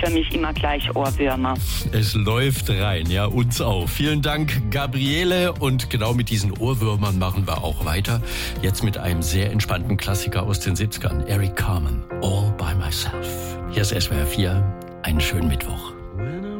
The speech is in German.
für mich immer gleich Ohrwürmer. Es läuft rein, ja, uns auch. Vielen Dank, Gabriele. Und genau mit diesen Ohrwürmern machen wir auch weiter. Jetzt mit einem sehr entspannten Klassiker aus den 70ern. Eric Carmen, All by Myself. Hier ist SWR 4. Einen schönen Mittwoch.